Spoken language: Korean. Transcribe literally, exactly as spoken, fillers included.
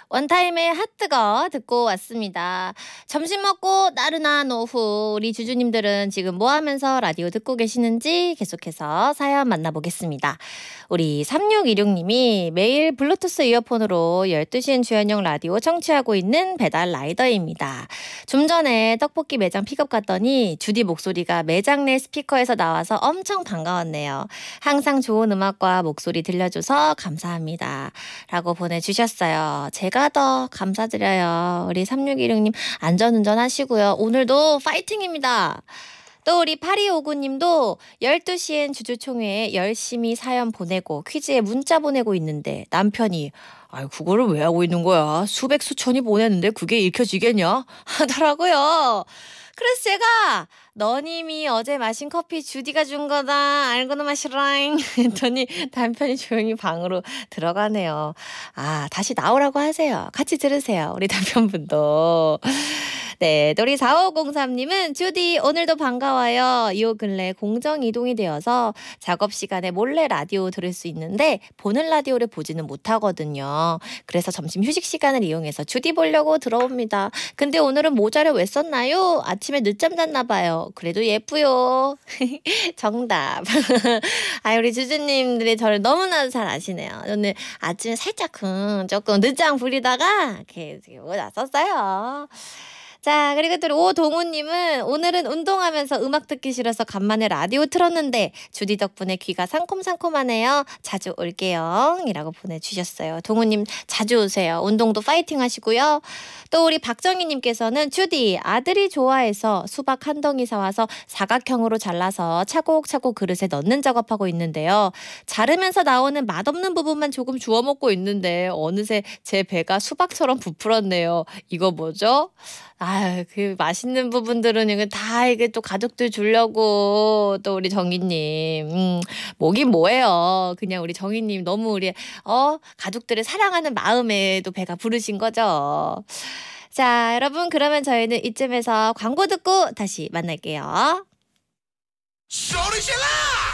원타임의 핫뜨거 듣고 왔습니다. 점심 먹고 나른한 오후 우리 주주님들은 지금 뭐 하면서 라디오 듣고 계시는지 계속해서 사연 만나보겠습니다. 우리 삼육이육님이 매일 블루투스 이어폰으로 열두 시엔 주현영 라디오 청취하고 있는 배달 라이더입니다. 좀 전에 떡볶이 매장 픽업 갔더니 주디 목소리가 매장 내 스피커에서 나와서 엄청 반가웠네요. 항상 좋은 음악과 목소리 들려줘서 감사합니다. 라고 보내주셨어요. 제가 더 감사드려요. 우리 삼육이육님 안전운전 하시고요. 오늘도 파이팅입니다. 또 우리 팔이오구님도 열두 시엔 주주총회에 열심히 사연 보내고 퀴즈에 문자 보내고 있는데 남편이 아유 그거를 왜 하고 있는 거야? 수백 수천이 보냈는데 그게 읽혀지겠냐? 하더라고요. 그래서 제가 너님이 어제 마신 커피 주디가 준 거다. 알고는 마시라잉 했더니 남편이 조용히 방으로 들어가네요. 아 다시 나오라고 하세요. 같이 들으세요. 우리 남편분도. 네, 우리 사오공삼님은 주디 오늘도 반가워요. 요 근래 공정 이동이 되어서 작업 시간에 몰래 라디오 들을 수 있는데 보는 라디오를 보지는 못하거든요. 그래서 점심 휴식 시간을 이용해서 주디 보려고 들어옵니다. 근데 오늘은 모자를 왜 썼나요? 아침에 늦잠 잤나 봐요. 그래도 예쁘요. 정답. 아 우리 주주님들이 저를 너무나 잘 아시네요. 오늘 아침에 살짝 조금 늦잠 부리다가 이렇게 모자 썼어요. 자 그리고 또 오동우님은 오늘은 운동하면서 음악 듣기 싫어서 간만에 라디오 틀었는데 주디 덕분에 귀가 상콤상콤하네요. 자주 올게요. 이라고 보내주셨어요. 동우님 자주 오세요. 운동도 파이팅 하시고요. 또 우리 박정희님께서는 주디 아들이 좋아해서 수박 한 덩이 사와서 사각형으로 잘라서 차곡차곡 그릇에 넣는 작업하고 있는데요. 자르면서 나오는 맛없는 부분만 조금 주워 먹고 있는데 어느새 제 배가 수박처럼 부풀었네요. 이거 뭐죠? 아유, 그 맛있는 부분들은 이거 다 이게 또 가족들 주려고 또 우리 정희님, 음, 뭐긴 뭐예요. 그냥 우리 정희님 너무 우리 어 가족들을 사랑하는 마음에도 배가 부르신 거죠. 자, 여러분 그러면 저희는 이쯤에서 광고 듣고 다시 만날게요. 소리 질러!